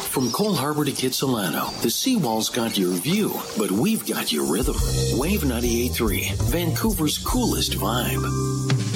From Cole Harbor to Kitsilano, the seawall's got your view, but we've got your rhythm. Wave 98.3, Vancouver's coolest vibe.